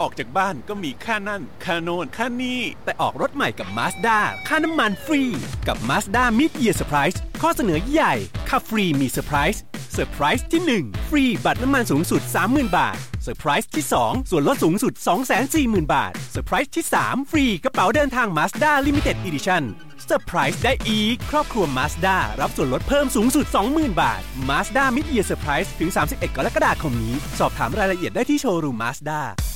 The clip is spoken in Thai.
อกจากบ้านก็มีค่านั่นค่าโน่นค่านี่แต่ออกรถใหม่กับ Mazda ค่าน้ำมันฟรีกับ Mazda Mid-Year Surprise ข้อเสนอใหญ่ค่าฟรีมีเซอร์ไพรส์ที่1ฟรีบัตรน้ำมันสูงสุด 30,000 บาทเซอร์ไพรส์ที่2ส่วนลดสูงสุด 240,000 บาทเซอร์ไพรส์ที่3ฟรีกระเป๋าเดินทาง Mazda Limited Editionเซอร์ไพรส์ได้อีกครอบครัว Mazda รับส่วนลดเพิ่มสูงสุด 20,000 บาท Mazda Mid-Year Surprise ถึง31 กรกฎาคมนี้สอบถามรายละเอียดได้ที่โชว์รูม Mazda